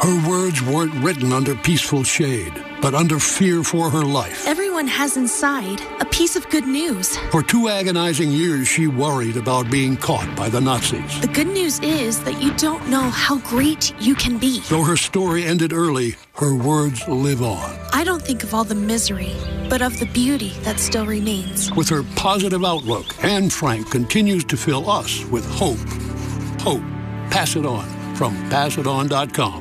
Her words weren't written under peaceful shade, but under fear for her life. Everyone has inside a piece of good news. For 2 agonizing years, she worried about being caught by the Nazis. The good news is that you don't know how great you can be. Though her story ended early, her words live on. I don't think of all the misery, but of the beauty that still remains. With her positive outlook, Anne Frank continues to fill us with hope. Hope. Pass it on from passiton.com.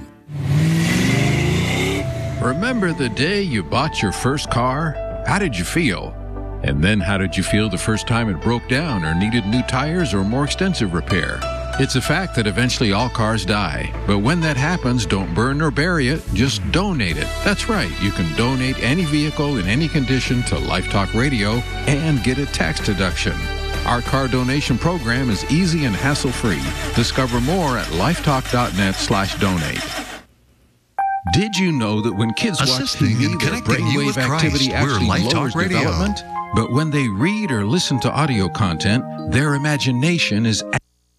Remember the day you bought your first car? How did you feel? And then how did you feel the first time it broke down or needed new tires or more extensive repair? It's a fact that eventually all cars die. But when that happens, don't burn or bury it, just donate it. That's right, you can donate any vehicle in any condition to Life Talk Radio and get a tax deduction. Our car donation program is easy and hassle-free. Discover more at lifetalk.net/donate. Did you know that when kids watch TV, their brainwave activity actually lowers development? But when they read or listen to audio content, their imagination is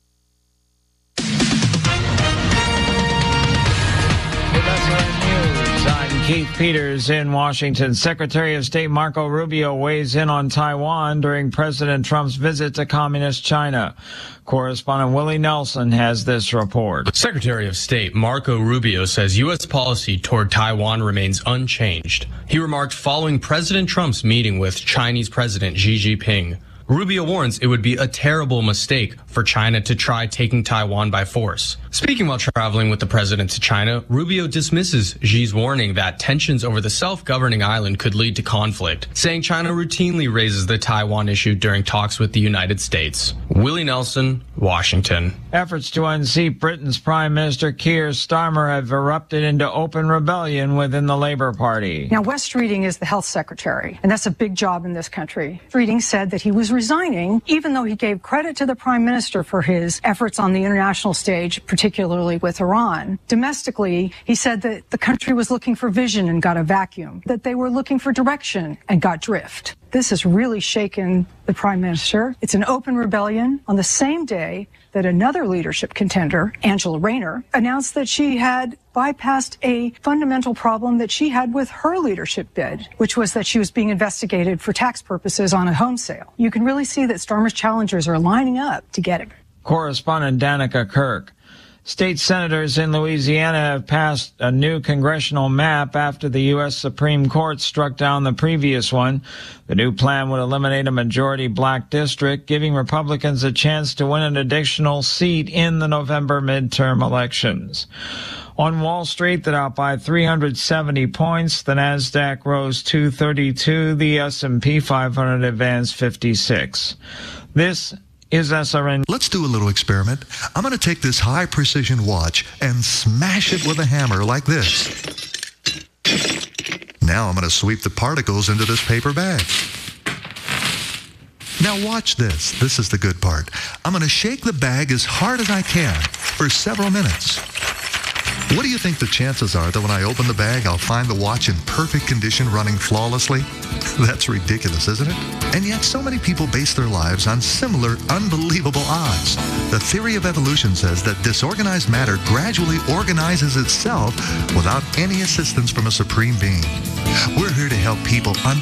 Keith Peters in Washington. Secretary of State Marco Rubio weighs in on Taiwan during President Trump's visit to Communist China. Correspondent Willie Nelson has this report. Secretary of State Marco Rubio says U.S. policy toward Taiwan remains unchanged. He remarked following President Trump's meeting with Chinese President Xi Jinping. Rubio warns it would be a terrible mistake for China to try taking Taiwan by force. Speaking while traveling with the president to China, Rubio dismisses Xi's warning that tensions over the self-governing island could lead to conflict, saying China routinely raises the Taiwan issue during talks with the United States. Willie Nelson, Washington. Efforts to unseat Britain's Prime Minister Keir Starmer have erupted into open rebellion within the Labour Party. Now, West Streeting is the health secretary, and that's a big job in this country. Streeting said that he was resigning, even though he gave credit to the Prime Minister for his efforts on the international stage, particularly with Iran. Domestically, he said that the country was looking for vision and got a vacuum, that they were looking for direction and got drift. This has really shaken the Prime Minister. It's an open rebellion on the same day that another leadership contender, Angela Rayner, announced that she had bypassed a fundamental problem that she had with her leadership bid, which was that she was being investigated for tax purposes on a home sale. You can really see that Starmer's challengers are lining up to get him. Correspondent Danica Kirk. State senators in Louisiana have passed a new congressional map after the U.S. Supreme Court struck down the previous one. The new plan would eliminate a majority black district, giving Republicans a chance to win an additional seat in the November midterm elections. On Wall Street, the Dow by 370 points. The Nasdaq rose 232. The S&P 500 advanced 56. This is SRN. Let's do a little experiment. I'm going to take this high-precision watch and smash it with a hammer like this. Now I'm going to sweep the particles into this paper bag. Now watch this. This is the good part. I'm going to shake the bag as hard as I can for several minutes. What do you think the chances are that when I open the bag, I'll find the watch in perfect condition running flawlessly? That's ridiculous, isn't it? And yet so many people base their lives on similar, unbelievable odds. The theory of evolution says that disorganized matter gradually organizes itself without any assistance from a supreme being. We're here to help people understand